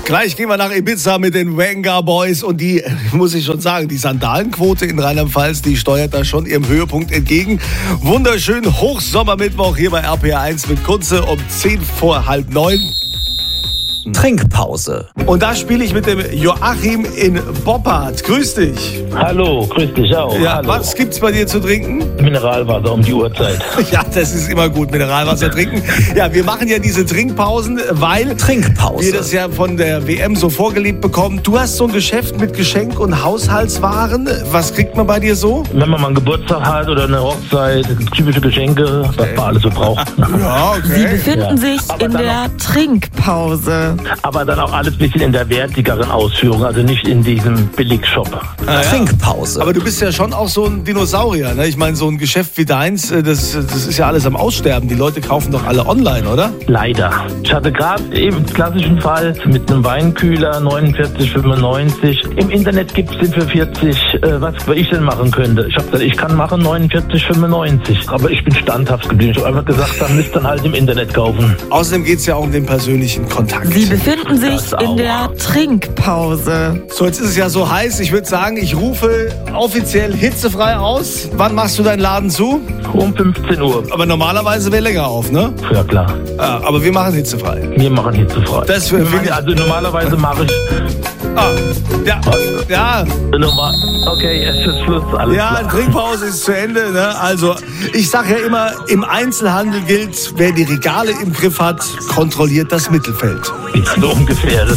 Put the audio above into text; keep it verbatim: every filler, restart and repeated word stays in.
Gleich gehen wir nach Ibiza mit den Venga Boys und die, muss ich schon sagen, die Sandalenquote in Rheinland-Pfalz, die steuert da schon ihrem Höhepunkt entgegen. Wunderschön Hochsommermittwoch hier bei R P R eins mit Kunze um zehn vor halb neun. Trinkpause. Und da spiele ich mit dem Joachim in Boppard. Grüß dich. Hallo, grüß dich auch. Ja, Hallo. was gibt's bei dir zu trinken? Mineralwasser um die Uhrzeit. Ja, das ist immer gut, Mineralwasser trinken. Ja, wir machen ja diese Trinkpausen, weil Trinkpause. wir das ja von der W M so vorgelebt bekommen. Du hast so ein Geschäft mit Geschenk- und Haushaltswaren. Was kriegt man bei dir so? Wenn man mal einen Geburtstag hat oder eine Hochzeit, typische Geschenke, was man alles so braucht. Ja, Sie okay. befinden Ja. sich Aber in dann der Trinkpause. Aber dann auch alles ein bisschen in der wertigeren Ausführung, also nicht in diesem Billigshop. Ah, ja. Trinkpause. Aber du bist ja schon auch so ein Dinosaurier, ne? Ich meine, so ein Geschäft wie deins, äh, das, das ist ja alles am Aussterben. Die Leute kaufen doch alle online, oder? Leider. Ich hatte gerade im klassischen Fall mit einem Weinkühler neunundvierzig fünfundneunzig. Im Internet gibt es den für vierzig. Äh, was ich denn machen könnte? Ich habe gesagt, ich kann machen neunundvierzig fünfundneunzig. Aber ich bin standhaft geblieben. Ich habe einfach gesagt, dann müsst ihr dann halt im Internet kaufen. Außerdem geht es ja auch um den persönlichen Kontakt. Sie befinden sich Das auch. in der Trinkpause. So, jetzt ist es ja so heiß. Ich würde sagen, ich rufe offiziell hitzefrei aus. Wann machst du deinen Laden zu? Um fünfzehn Uhr. Aber normalerweise wäre länger auf, ne? Ja klar. Ja, aber wir machen hitzefrei. Wir machen hitzefrei. Das für- finde ich- Also normalerweise mache ich... Ah, ja, ja, Normal, okay, es ist Schluss, alles ja, klar. Trinkpause ist zu Ende. Ne? Also, ich sage ja immer, im Einzelhandel gilt, wer die Regale im Griff hat, kontrolliert das Mittelfeld. So ungefähr.